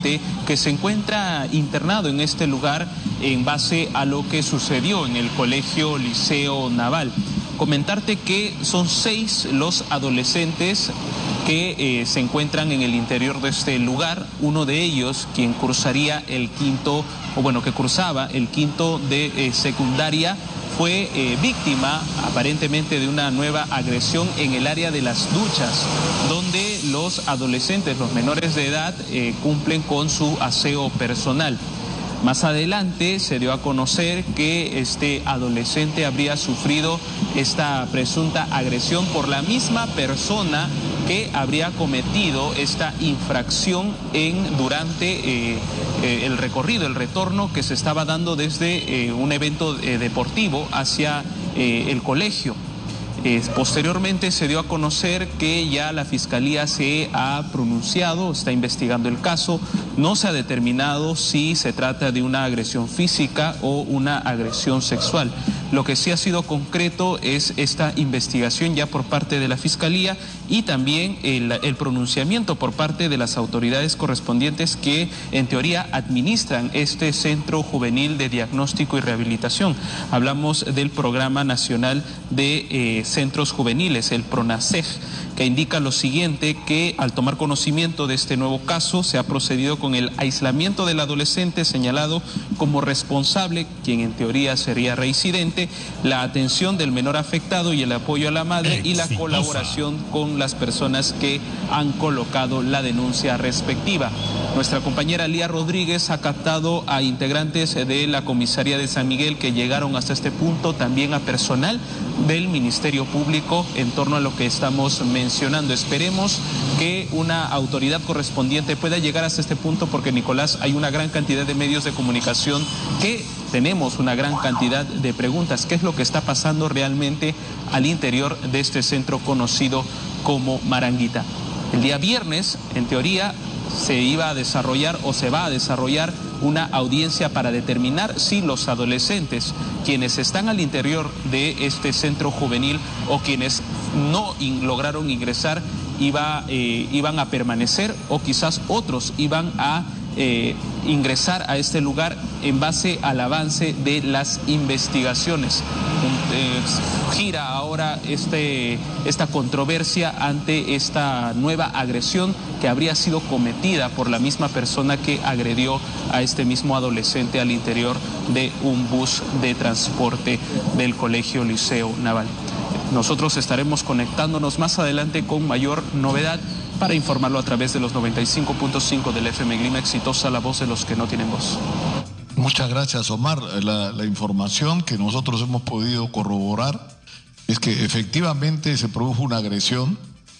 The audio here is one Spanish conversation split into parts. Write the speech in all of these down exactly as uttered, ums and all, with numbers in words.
que se encuentra internado en este lugar en base a lo que sucedió en el Colegio Liceo Naval. Comentarte que son seis los adolescentes que eh, se encuentran en el interior de este lugar. Uno de ellos, quien cursaría el quinto, o bueno, que cursaba el quinto de eh, secundaria, fue eh, víctima aparentemente de una nueva agresión en el área de las duchas, donde los adolescentes, los menores de edad, eh, cumplen con su aseo personal. Más adelante se dio a conocer que este adolescente habría sufrido esta presunta agresión por la misma persona que habría cometido esta infracción en durante eh, eh, el recorrido, el retorno que se estaba dando desde eh, un evento eh, deportivo hacia eh, el colegio. Eh, posteriormente se dio a conocer que ya la Fiscalía se ha pronunciado, está investigando el caso. No se ha determinado si se trata de una agresión física o una agresión sexual. Lo que sí ha sido concreto es esta investigación ya por parte de la Fiscalía y también el, el pronunciamiento por parte de las autoridades correspondientes que en teoría administran este Centro Juvenil de Diagnóstico y Rehabilitación. Hablamos del Programa Nacional de eh, Centros Juveniles, el PRONACEJ, que indica lo siguiente, que al tomar conocimiento de este nuevo caso se ha procedido con el aislamiento del adolescente señalado como responsable, quien en teoría sería reincidente, la atención del menor afectado y el apoyo a la madre Exitosa. Y la colaboración con las personas que han colocado la denuncia respectiva. Nuestra compañera Lía Rodríguez ha captado a integrantes de la comisaría de San Miguel que llegaron hasta este punto, también a personal del Ministerio Público en torno a lo que estamos mencionando. Esperemos que una autoridad correspondiente pueda llegar hasta este punto porque, Nicolás, hay una gran cantidad de medios de comunicación que tenemos una gran cantidad de preguntas. ¿Qué es lo que está pasando realmente al interior de este centro conocido como Maranguita? El día viernes, en teoría, se iba a desarrollar o se va a desarrollar una audiencia para determinar si los adolescentes, quienes están al interior de este centro juvenil o quienes no in, lograron ingresar, iba, eh, iban a permanecer o quizás otros iban a eh, ingresar a este lugar en base al avance de las investigaciones. Eh, gira ahora este, esta controversia ante esta nueva agresión que habría sido cometida por la misma persona que agredió a este mismo adolescente al interior de un bus de transporte del Colegio Liceo Naval. Nosotros estaremos conectándonos más adelante con mayor novedad para informarlo a través de los noventa y cinco punto cinco del F M Clima. Exitosa, la voz de los que no tienen voz. Muchas gracias, Omar. La, la información que nosotros hemos podido corroborar es que efectivamente se produjo una agresión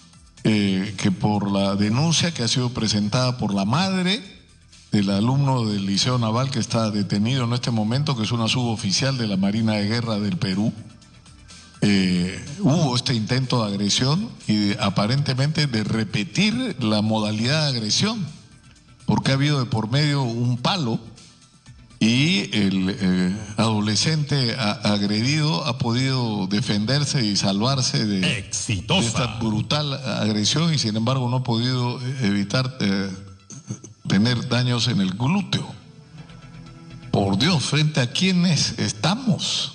eh, que por la denuncia que ha sido presentada por la madre del alumno del Liceo Naval que está detenido en este momento, que es una suboficial de la Marina de Guerra del Perú, eh, hubo este intento de agresión y de, aparentemente de repetir la modalidad de agresión, porque ha habido de por medio un palo y el eh, adolescente a, agredido ha podido defenderse y salvarse de, de esta brutal agresión y sin embargo no ha podido evitar eh, tener daños en el glúteo. Por Dios, ¿frente a quiénes estamos?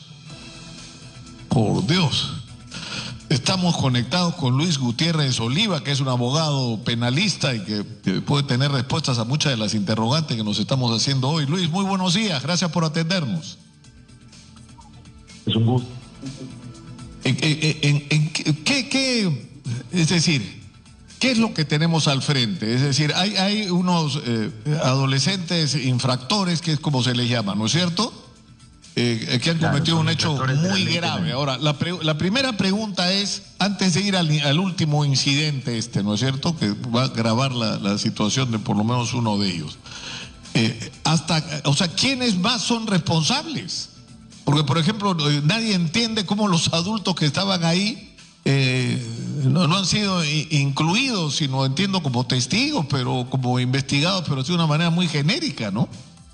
Por Dios. Estamos conectados con Luis Gutiérrez Oliva, que es un abogado penalista y que puede tener respuestas a muchas de las interrogantes que nos estamos haciendo hoy. Luis, muy buenos días, gracias por atendernos. Es un gusto. ¿En, en, en, en qué, qué, es decir, qué es lo que tenemos al frente? Es decir, hay, hay unos eh, adolescentes infractores, que es como se les llama, ¿no es cierto?, Eh, que han claro, cometido un hecho muy grave. Ahora, la, pre, la primera pregunta es, antes de ir al, al último incidente este, ¿no es cierto?, que va a grabar la, la situación de por lo menos uno de ellos. Eh, hasta, o sea, ¿quiénes más son responsables? Porque, por ejemplo, nadie entiende cómo los adultos que estaban ahí eh, no, no han sido incluidos, sino entiendo como testigos, pero como investigados, pero de una manera muy genérica, ¿no?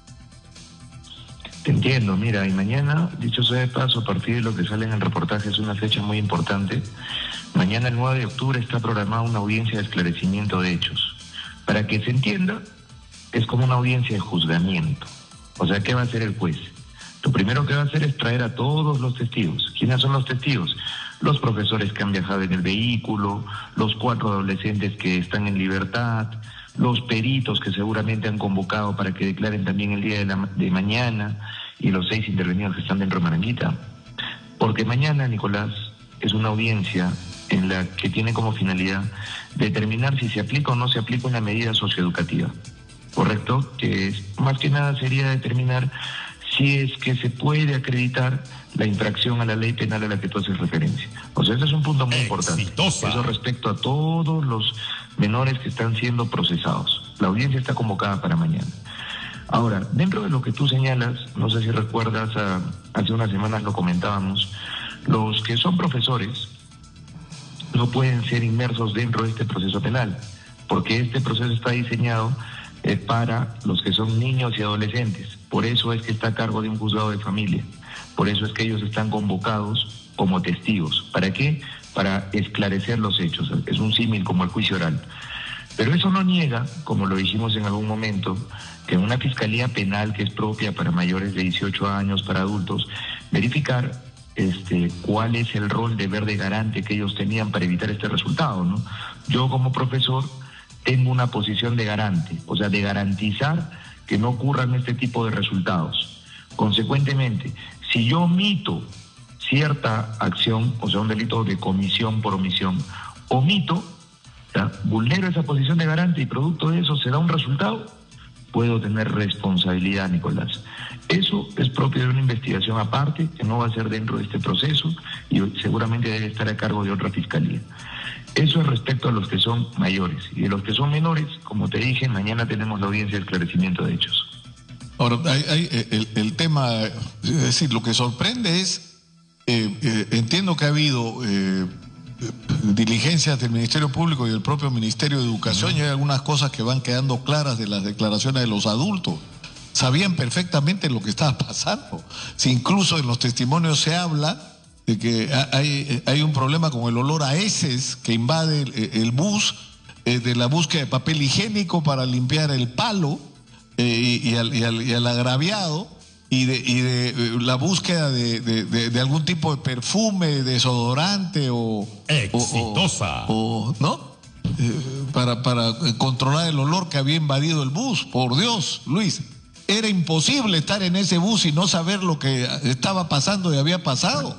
Te entiendo, mira, y mañana, dicho sea de paso, a partir de lo que sale en el reportaje, es una fecha muy importante. Mañana, el nueve de octubre, está programada una audiencia de esclarecimiento de hechos, para que se entienda es como una audiencia de juzgamiento. O sea, ¿qué va a hacer el juez? Lo primero que va a hacer es traer a todos los testigos. ¿Quiénes son los testigos? Los profesores que han viajado en el vehículo, los cuatro adolescentes que están en libertad, los peritos que seguramente han convocado para que declaren también el día de, la, de mañana, y los seis intervenidos que están dentro de Maranguita. Porque mañana, Nicolás, es una audiencia en la que tiene como finalidad determinar si se aplica o no se aplica una medida socioeducativa, ¿correcto? Que es, más que nada sería determinar si es que se puede acreditar la infracción a la ley penal a la que tú haces referencia. O sea, ese es un punto muy importante. Exitosa. Eso respecto a todos los menores que están siendo procesados. La audiencia está convocada para mañana. Ahora, dentro de lo que tú señalas, no sé si recuerdas, a, hace unas semanas lo comentábamos, los que son profesores no pueden ser inmersos dentro de este proceso penal, porque este proceso está diseñado eh, para los que son niños y adolescentes. Por eso es que está a cargo de un juzgado de familia. Por eso es que ellos están convocados como testigos. ¿Para qué? Para esclarecer los hechos. Es un símil como el juicio oral. Pero eso no niega, como lo dijimos en algún momento, que en una fiscalía penal que es propia para mayores de dieciocho años, para adultos, verificar este, cuál es el rol de deber de garante que ellos tenían para evitar este resultado, ¿no? Yo como profesor tengo una posición de garante, o sea, de garantizar que no ocurran este tipo de resultados. Consecuentemente, si yo omito cierta acción, o sea, un delito de comisión por omisión, omito, ¿ya?, vulnero esa posición de garante y producto de eso se da un resultado, puedo tener responsabilidad, Nicolás. Eso es propio de una investigación aparte, que no va a ser dentro de este proceso y seguramente debe estar a cargo de otra fiscalía. Eso es respecto a los que son mayores. Y de los que son menores, como te dije, mañana tenemos la audiencia de esclarecimiento de hechos. Ahora, hay, hay, el, el tema, es decir, lo que sorprende es, eh, eh, entiendo que ha habido eh, diligencias del Ministerio Público y del propio Ministerio de Educación, uh-huh. y hay algunas cosas que van quedando claras de las declaraciones de los adultos. Sabían perfectamente lo que estaba pasando. Si incluso en los testimonios se habla de que hay, hay un problema con el olor a heces que invade el, el bus, eh, de la búsqueda de papel higiénico para limpiar el palo, eh, y, y, al, y, al, y al agraviado, y de, y de eh, la búsqueda de, de, de, de algún tipo de perfume, desodorante o... Exitosa. O, o, ¿no? Eh, para, para controlar el olor que había invadido el bus. Por Dios, Luis, era imposible estar en ese bus y no saber lo que estaba pasando y había pasado.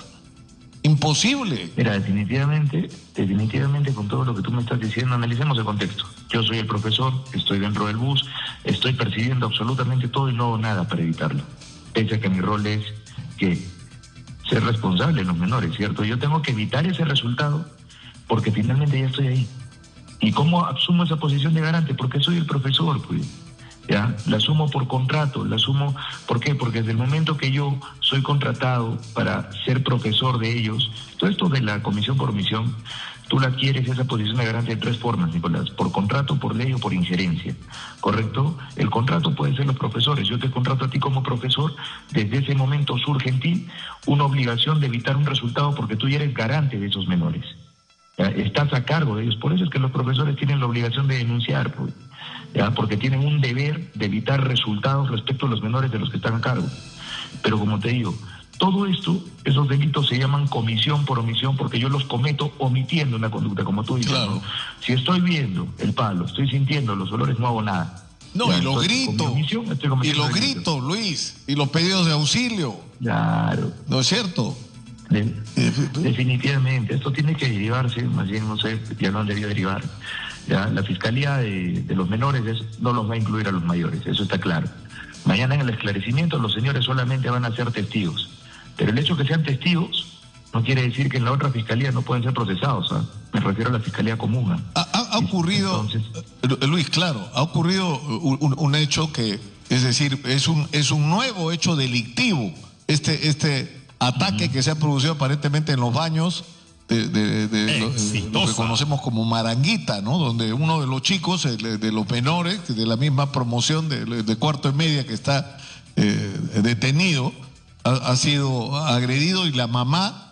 Imposible. Mira, definitivamente, definitivamente con todo lo que tú me estás diciendo, analicemos el contexto. Yo soy el profesor, estoy dentro del bus, estoy percibiendo absolutamente todo y no hago nada para evitarlo. Pese a que mi rol es que ser responsable de los menores, ¿cierto? Yo tengo que evitar ese resultado porque finalmente ya estoy ahí. ¿Y cómo asumo esa posición de garante? Porque soy el profesor, pues. ¿Ya? La asumo por contrato, la asumo, ¿por qué? Porque desde el momento que yo soy contratado para ser profesor de ellos, todo esto de la comisión por omisión, tú la adquieres esa posición de garante de tres formas, Nicolás: por contrato, por ley o por injerencia, ¿correcto? El contrato puede ser los profesores. Yo te contrato a ti como profesor, desde ese momento surge en ti una obligación de evitar un resultado porque tú ya eres garante de esos menores, ¿ya? Estás a cargo de ellos. Por eso es que los profesores tienen la obligación de denunciar, pues, ¿ya? Porque tienen un deber de evitar resultados respecto a los menores de los que están a cargo. Pero como te digo, todo esto, esos delitos se llaman comisión por omisión porque yo los cometo omitiendo una conducta, como tú dices. Claro. ¿No? Si estoy viendo el palo, estoy sintiendo los olores, no hago nada. No, ya, y los gritos, y los gritos, Luis, y los pedidos de auxilio. Claro. ¿No es cierto? De, definitivamente, esto tiene que derivarse, más bien no sé, ya no han debido derivar. Ya, la Fiscalía de, de los menores es, no los va a incluir a los mayores, eso está claro. Mañana en el esclarecimiento los señores solamente van a ser testigos, pero el hecho de que sean testigos no quiere decir que en la otra fiscalía no pueden ser procesados, ¿eh? Me refiero a la Fiscalía común. ¿eh? Ha, ha, ha ocurrido, Entonces, Luis, claro, ha ocurrido un, un hecho que, es decir, es un, es un nuevo hecho delictivo, este, este ataque uh-huh. que se ha producido aparentemente en los baños de, de, de, de, lo, de lo que conocemos como Maranguita, ¿no? Donde uno de los chicos, de, de los menores, de la misma promoción de, de cuarto y media que está eh, detenido, ha, ha sido agredido y la mamá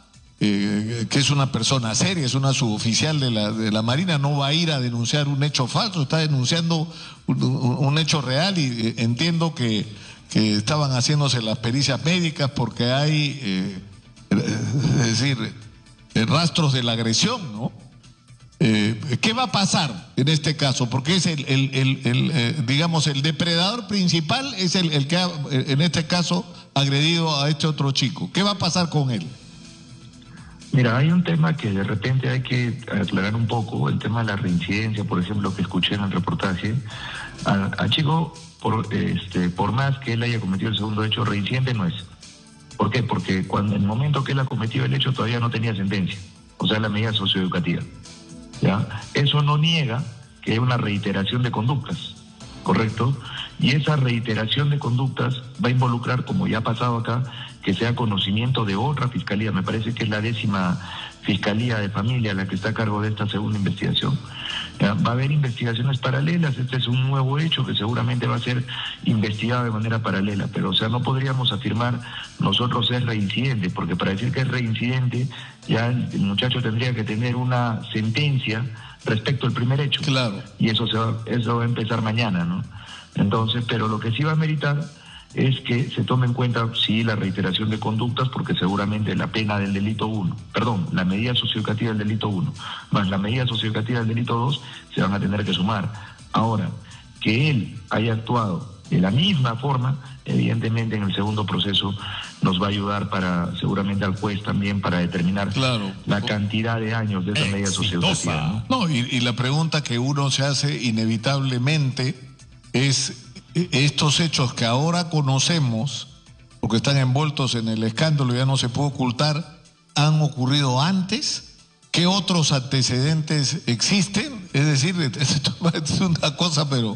eh, que es una persona seria, es una suboficial de la, de la Marina, no va a ir a denunciar un hecho falso, está denunciando un, un, un hecho real y eh, entiendo que, que estaban haciéndose las pericias médicas porque hay, eh, es decir, eh, rastros de la agresión, ¿no? Eh, ¿Qué va a pasar en este caso? Porque es el, el, el, el eh, digamos, el depredador principal es el, el que ha, en este caso, agredido a este otro chico. ¿Qué va a pasar con él? Mira, hay un tema que de repente hay que aclarar un poco, el tema de la reincidencia, por ejemplo, que escuché en el reportaje. Al chico, por, este, por más que él haya cometido el segundo hecho, reincidente no es. ¿Por qué? Porque cuando en el momento que él ha cometido el hecho todavía no tenía sentencia, o sea, la medida socioeducativa. ¿Ya? Eso no niega que hay una reiteración de conductas, ¿correcto? Y esa reiteración de conductas va a involucrar, como ya ha pasado acá, que sea conocimiento de otra fiscalía. Me parece que es la décima fiscalía de familia la que está a cargo de esta segunda investigación. ¿Ya? Va a haber investigaciones paralelas. Este es un nuevo hecho que seguramente va a ser investigado de manera paralela, pero o sea, no podríamos afirmar nosotros es reincidente, porque para decir que es reincidente ya el, el muchacho tendría que tener una sentencia respecto al primer hecho. Claro. Y eso se va, eso va a empezar mañana, ¿no? Entonces, pero lo que sí va a meritar es que se tome en cuenta, sí, la reiteración de conductas, porque seguramente la pena del delito uno, perdón, la medida socioeducativa del delito uno, más la medida socioeducativa del delito dos, se van a tener que sumar. Ahora, que él haya actuado de la misma forma, evidentemente en el segundo proceso nos va a ayudar para, seguramente al juez también, para determinar claro. la cantidad de años de esa medida socioeducativa. No, no y, y la pregunta que uno se hace inevitablemente es, estos hechos que ahora conocemos, porque están envueltos en el escándalo, ya no se puede ocultar, ¿han ocurrido antes? ¿Qué otros antecedentes existen? Es decir, es una cosa, pero...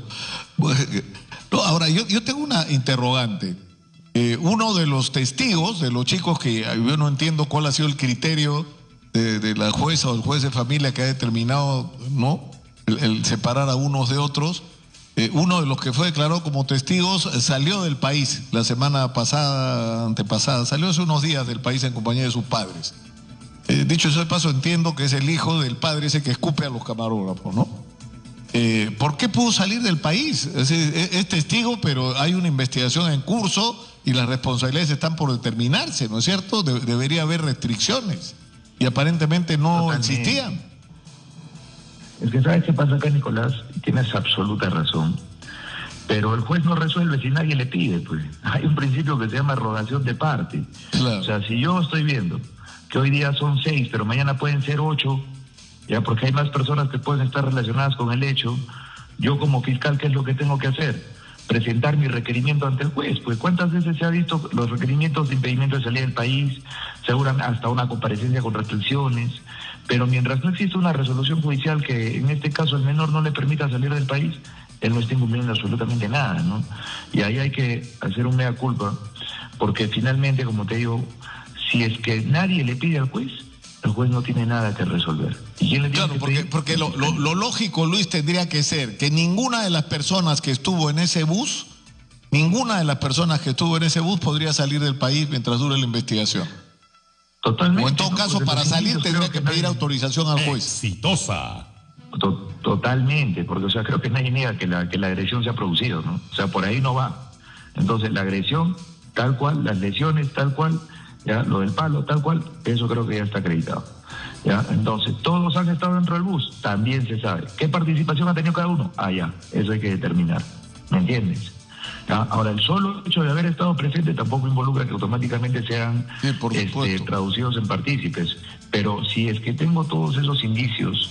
No, ahora, yo, yo tengo una interrogante. Eh, uno de los testigos, de los chicos que yo no entiendo cuál ha sido el criterio de, de la jueza o el juez de familia que ha determinado, ¿no?, el, el separar a unos de otros. Eh, uno de los que fue declarado como testigos salió del país la semana pasada, antepasada, salió hace unos días del país en compañía de sus padres. Eh, dicho eso de paso, entiendo que es el hijo del padre ese que escupe a los camarógrafos, ¿no? Eh, ¿Por qué pudo salir del país? Es, es, es testigo, pero hay una investigación en curso y las responsabilidades están por determinarse, ¿no es cierto? De, debería haber restricciones y aparentemente no Totalmente. existían. Es que ¿sabes qué pasa acá, Nicolás? Tienes absoluta razón. Pero el juez no resuelve si nadie le pide, pues. Hay un principio que se llama rogación de parte. Claro. O sea, si yo estoy viendo que hoy día son seis, pero mañana pueden ser ocho, ya porque hay más personas que pueden estar relacionadas con el hecho, yo como fiscal, ¿qué es lo que tengo que hacer? Presentar mi requerimiento ante el juez. Pues ¿cuántas veces se ha visto los requerimientos de impedimento de salida del país? Seguramente hasta una comparecencia con restricciones. Pero mientras no existe una resolución judicial que en este caso al menor no le permita salir del país, él no está incumpliendo absolutamente nada, ¿no? Y ahí hay que hacer un mea culpa, porque finalmente, como te digo, si es que nadie le pide al juez, el juez no tiene nada que resolver. ¿Y quién le tiene claro, que porque, pedir? porque lo, lo, lo lógico, Luis, tendría que ser que ninguna de las personas que estuvo en ese bus, ninguna de las personas que estuvo en ese bus podría salir del país mientras dure la investigación. Totalmente. O en todo ¿no? caso, Porque para salir tendría que, que pedir nadie... autorización al juez. Exitosa. To- Totalmente, porque o sea, creo que nadie niega que la, que la agresión se ha producido, ¿no? O sea, por ahí no va. Entonces, la agresión, tal cual, las lesiones, tal cual, ya, lo del palo, tal cual, eso creo que ya está acreditado. ¿Ya? Entonces, todos han estado dentro del bus, también se sabe. ¿Qué participación ha tenido cada uno? Ah, ya, eso hay que determinar. ¿Me entiendes? ¿Ya? Ahora, el solo hecho de haber estado presente tampoco involucra que automáticamente sean sí, por este, traducidos en partícipes. Pero si es que tengo todos esos indicios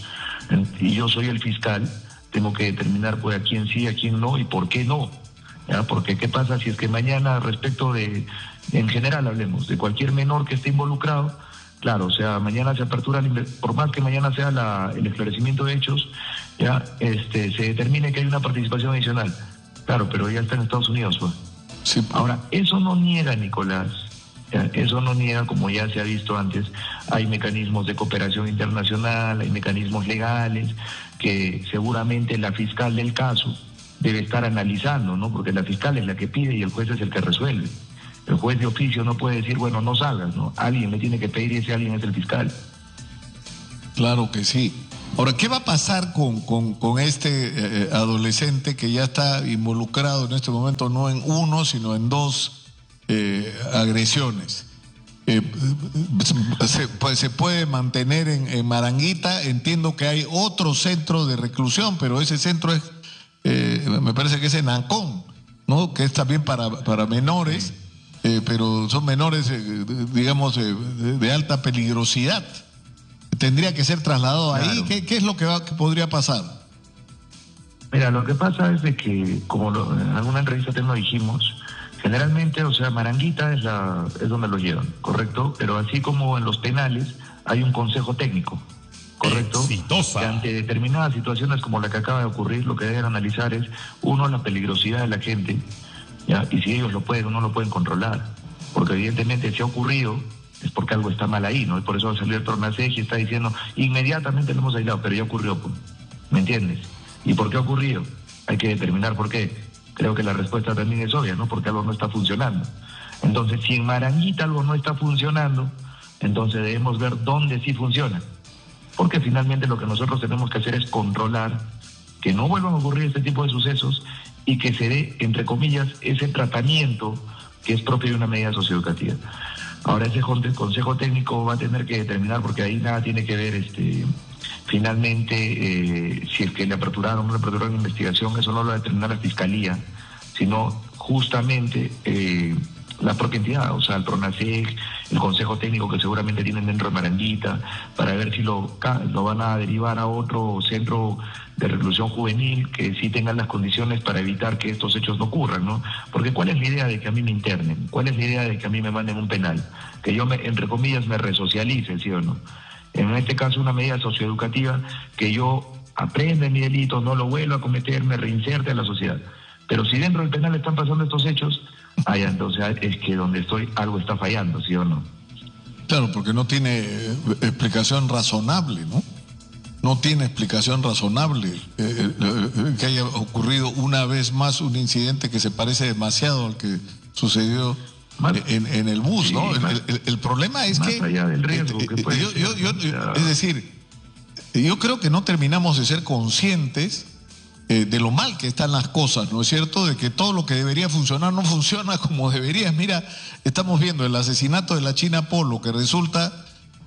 y yo soy el fiscal, tengo que determinar pues, a quién sí, a quién no y por qué no. ¿Ya? Porque ¿qué pasa si es que mañana respecto de, en general hablemos, de cualquier menor que esté involucrado? Claro, o sea, mañana se apertura, por más que mañana sea la, el esclarecimiento de hechos, ya este, se determine que hay una participación adicional. Claro, pero ya está en Estados Unidos, pues. Sí. Ahora, eso no niega, Nicolás, ya, eso no niega, como ya se ha visto antes, hay mecanismos de cooperación internacional, hay mecanismos legales que seguramente la fiscal del caso debe estar analizando, ¿no? Porque la fiscal es la que pide y el juez es el que resuelve. El juez de oficio no puede decir, bueno, no salgas, ¿no? Alguien le tiene que pedir y ese alguien es el fiscal. Claro que sí. Ahora, ¿qué va a pasar con, con, con este eh, adolescente que ya está involucrado en este momento no en uno, sino en dos eh, agresiones? Eh, se, pues, se puede mantener en, en Maranguita. Entiendo que hay otro centro de reclusión, pero ese centro es, eh, me parece que es en Ancón, ¿no? Que es también para, para menores, eh, pero son menores, eh, digamos, eh, de, de alta peligrosidad. Tendría que ser trasladado claro. ahí. ¿Qué, qué es lo que, va, que podría pasar? Mira, lo que pasa es de que, como lo, en alguna entrevista te lo dijimos, generalmente, o sea, Maranguita es, la, es donde lo llevan, ¿correcto? Pero así como en los penales hay un consejo técnico, ¿correcto? Exitosa. Que ante determinadas situaciones como la que acaba de ocurrir, lo que deben analizar es, uno, la peligrosidad de la gente, ¿ya? Y si ellos lo pueden o no lo pueden controlar. Porque evidentemente si ha ocurrido, es porque algo está mal ahí, ¿no? Y por eso salió el Tornaseg y está diciendo, inmediatamente lo hemos aislado, pero ya ocurrió, pues, ¿me entiendes? ¿Y por qué ha ocurrido? Hay que determinar por qué. Creo que la respuesta también es obvia, ¿no? Porque algo no está funcionando. Entonces, si en Maranguita algo no está funcionando, entonces debemos ver dónde sí funciona. Porque finalmente lo que nosotros tenemos que hacer es controlar que no vuelvan a ocurrir este tipo de sucesos y que se dé, entre comillas, ese tratamiento que es propio de una medida socioeducativa. Ahora ese consejo técnico va a tener que determinar, porque ahí nada tiene que ver, este, finalmente, eh, si es que le aperturaron o no le aperturaron investigación, eso no lo va a determinar la Fiscalía, sino justamente eh, la propia entidad, o sea, el Pronaseg, el Consejo Técnico que seguramente tienen dentro de Maranguita, para ver si lo, lo van a derivar a otro centro de reclusión juvenil que sí tengan las condiciones para evitar que estos hechos no ocurran, ¿no? Porque ¿cuál es la idea de que a mí me internen? ¿Cuál es la idea de que a mí me manden un penal? Que yo, me, entre comillas, me resocialice, ¿sí o no? En este caso, una medida socioeducativa que yo aprenda mi delito, no lo vuelva a cometer, me reinserte a la sociedad. Pero si dentro del penal están pasando estos hechos, ah, ya, entonces es que donde estoy algo está fallando, ¿sí o no? Claro, porque no tiene eh, explicación razonable, ¿no? No tiene explicación razonable eh, eh, que haya ocurrido una vez más un incidente que se parece demasiado al que sucedió más, en, en el bus, sí, ¿no? Más, el, el, el problema es más que... allá del riesgo eh, que puede yo, ser, yo, yo, o sea... Es decir, yo creo que no terminamos de ser conscientes eh, de lo mal que están las cosas, ¿no es cierto? De que todo lo que debería funcionar no funciona como debería. Mira, estamos viendo el asesinato de la China Polo, que resulta...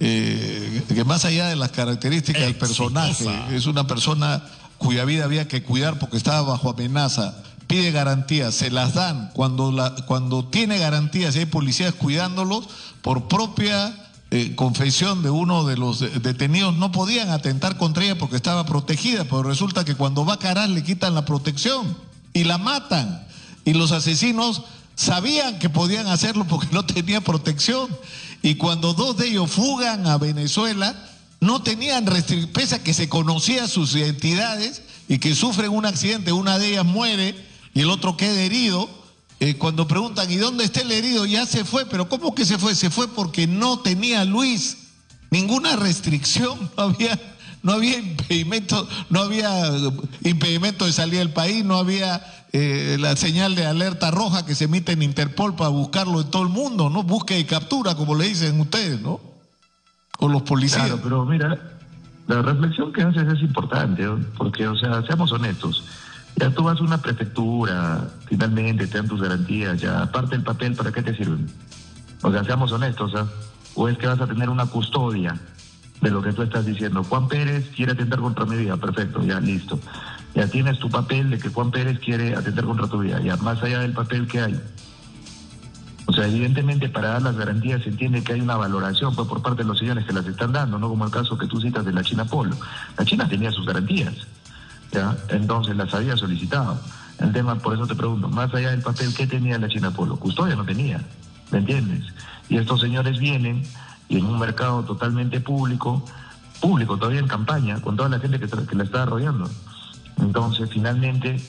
Eh, que más allá de las características del personaje, es una persona cuya vida había que cuidar porque estaba bajo amenaza, pide garantías, se las dan, cuando, la, cuando tiene garantías y hay policías cuidándolos, por propia eh, confesión de uno de los detenidos, no podían atentar contra ella porque estaba protegida, pero resulta que cuando va a Caraz le quitan la protección y la matan, y los asesinos sabían que podían hacerlo porque no tenía protección. Y cuando dos de ellos fugan a Venezuela, no tenían restricciones, pese a que se conocían sus identidades y que sufren un accidente, una de ellas muere y el otro queda herido. Eh, cuando preguntan, ¿y dónde está el herido? Ya se fue, pero ¿cómo que se fue? Se fue porque no tenía Luis ninguna restricción, no había, no había impedimento, no había impedimento de salir del país, no había... Eh, la señal de alerta roja que se emite en Interpol para buscarlo en todo el mundo, ¿no? Búsqueda y captura, como le dicen ustedes, ¿no? O los policías. Claro, pero mira, la reflexión que haces es importante, ¿no? Porque, o sea, seamos honestos. Ya tú vas a una prefectura, finalmente te dan tus garantías, ya aparte el papel, ¿para qué te sirven? O sea, seamos honestos, ¿eh? O es que vas a tener una custodia de lo que tú estás diciendo. Juan Pérez quiere atentar contra mi vida, perfecto, ya listo. Ya tienes tu papel de que Juan Pérez quiere atentar contra tu vida, ya más allá del papel que hay. O sea, evidentemente para dar las garantías se entiende que hay una valoración pues, por parte de los señores que las están dando, no como el caso que tú citas de la China Polo. La China tenía sus garantías, ¿ya? Entonces las había solicitado. El tema, por eso te pregunto, más allá del papel, ¿qué tenía la China Polo? Custodia no tenía, ¿me entiendes? Y estos señores vienen y en un mercado totalmente público, público todavía en campaña, con toda la gente que, que la está rodeando. Entonces, finalmente,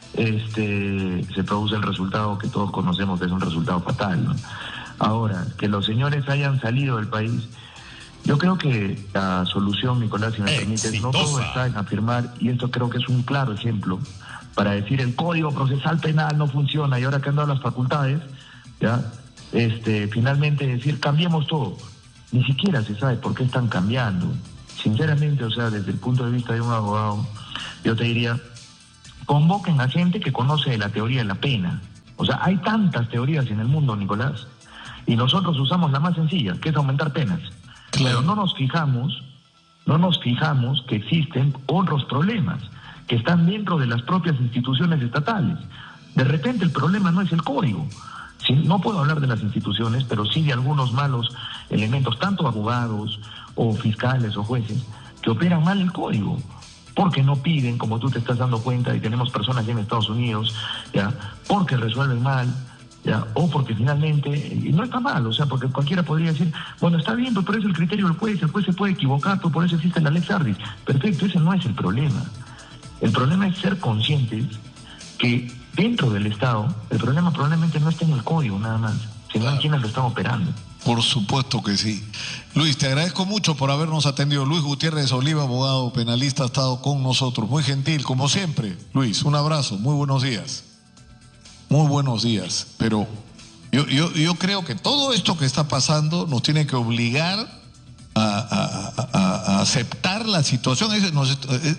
este, se produce el resultado que todos conocemos, que es un resultado fatal, ¿no? Ahora, que los señores hayan salido del país, yo creo que la solución, Nicolás, si me permites, no todo está en afirmar, y esto creo que es un claro ejemplo, para decir el Código Procesal Penal no funciona, y ahora que han dado las facultades, ¿ya? este, finalmente decir, cambiemos todo. Ni siquiera se sabe por qué están cambiando. Sinceramente, o sea, desde el punto de vista de un abogado, yo te diría, convoquen a gente que conoce de la teoría de la pena. O sea, hay tantas teorías en el mundo, Nicolás, y nosotros usamos la más sencilla, que es aumentar penas. Claro. Pero no nos fijamos, no nos fijamos que existen otros problemas que están dentro de las propias instituciones estatales. De repente el problema no es el código. Sí, no puedo hablar de las instituciones, pero sí de algunos malos elementos, tanto abogados o fiscales o jueces, que operan mal el código, porque no piden, como tú te estás dando cuenta, y tenemos personas ya en Estados Unidos, ya, porque resuelven mal, ya, o porque finalmente, y no está mal, o sea, porque cualquiera podría decir, bueno, está bien, pero es el criterio del juez, el juez se puede equivocar, pero por eso existe la Lex Ardis. Perfecto, ese no es el problema. El problema es ser conscientes que dentro del Estado, el problema probablemente no está en el código nada más, sino en quienes lo están operando. Por supuesto que sí. Luis, te agradezco mucho por habernos atendido. Luis Gutiérrez Oliva, abogado penalista, ha estado con nosotros. Muy gentil, como siempre. Luis, un abrazo. Muy buenos días. Muy buenos días. Pero yo, yo, yo creo que todo esto que está pasando nos tiene que obligar a, a, a, a aceptar la situación. Nos,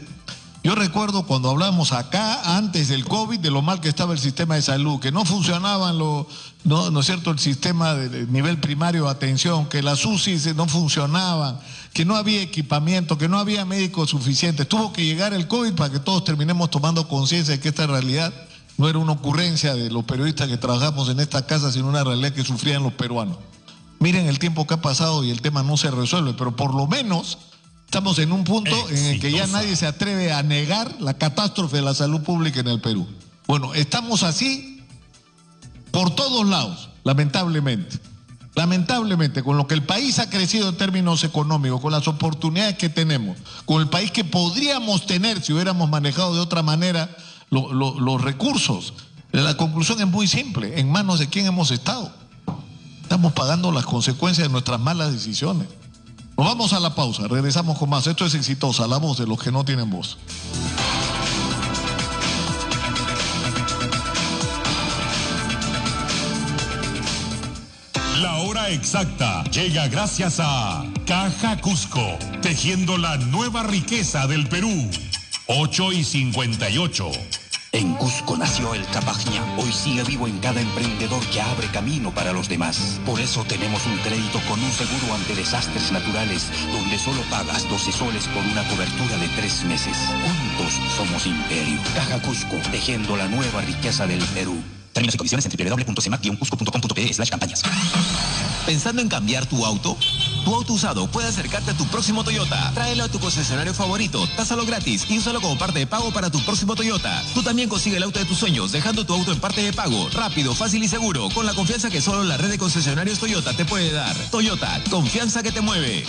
Yo recuerdo cuando hablamos acá, antes del COVID, de lo mal que estaba el sistema de salud, que no funcionaban, lo, no, ¿no es cierto?, el sistema de nivel primario de atención, que las U C I no funcionaban, que no había equipamiento, que no había médicos suficientes. Tuvo que llegar el COVID para que todos terminemos tomando conciencia de que esta realidad no era una ocurrencia de los periodistas que trabajamos en esta casa, sino una realidad que sufrían los peruanos. Miren el tiempo que ha pasado y el tema no se resuelve, pero por lo menos estamos en un punto Exitosa. en el que ya nadie se atreve a negar la catástrofe de la salud pública en el Perú. Bueno, estamos así por todos lados, lamentablemente. Lamentablemente, con lo que el país ha crecido en términos económicos, con las oportunidades que tenemos, con el país que podríamos tener si hubiéramos manejado de otra manera lo, lo, los recursos. La conclusión es muy simple: ¿en manos de quién hemos estado? Estamos pagando las consecuencias de nuestras malas decisiones. Nos vamos a la pausa, regresamos con más. Esto es Exitosa, la voz de los que no tienen voz. La hora exacta llega gracias a Caja Cusco, tejiendo la nueva riqueza del Perú. ocho y cincuenta y ocho. En Cusco nació el Capagña. Hoy sigue vivo en cada emprendedor que abre camino para los demás. Por eso tenemos un crédito con un seguro ante desastres naturales, donde solo pagas doce soles por una cobertura de tres meses. Juntos somos imperio. Caja Cusco, tejiendo la nueva riqueza del Perú. Términos y condiciones en doble u doble u doble u punto cemac guion cusco punto com punto pe slash campañas. ¿Pensando en cambiar tu auto? Tu auto usado puede acercarte a tu próximo Toyota. Tráelo a tu concesionario favorito, tásalo gratis y úsalo como parte de pago para tu próximo Toyota. Tú también consigue el auto de tus sueños, dejando tu auto en parte de pago, rápido, fácil y seguro, con la confianza que solo la red de concesionarios Toyota te puede dar. Toyota, confianza que te mueve.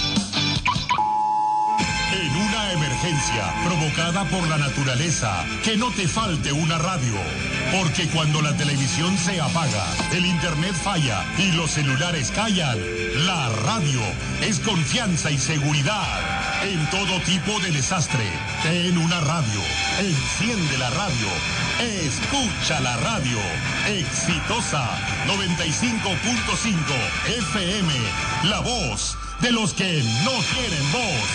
En una emergencia provocada por la naturaleza, que no te falte una radio. Porque cuando la televisión se apaga, el internet falla y los celulares callan, la radio es confianza y seguridad. En todo tipo de desastre, ten una radio. Enciende la radio. Escucha la radio. Exitosa noventa y cinco punto cinco F M. La voz de los que no tienen voz.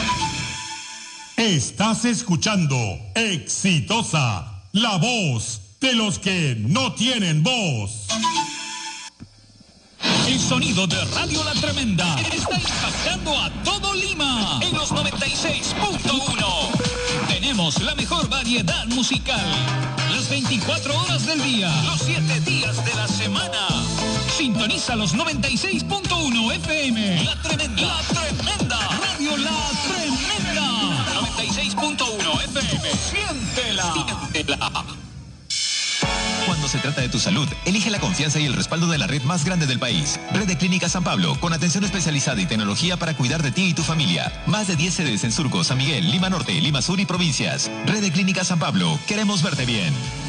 Estás escuchando Exitosa, la voz de los que no tienen voz. El sonido de Radio La Tremenda está impactando a todo Lima en los noventa y seis punto uno. Tenemos la mejor variedad musical, las veinticuatro horas del día, los siete días de la semana. Sintoniza los noventa y seis punto uno F M. La Tremenda, La Tremenda, Radio La Tremenda. noventa y seis punto uno F M. Siéntela. Siéntela. Cuando se trata de tu salud, elige la confianza y el respaldo de la red más grande del país. Red de Clínicas San Pablo, con atención especializada y tecnología para cuidar de ti y tu familia. Más de diez sedes en Surco, San Miguel, Lima Norte, Lima Sur y provincias. Red de Clínicas San Pablo, queremos verte bien.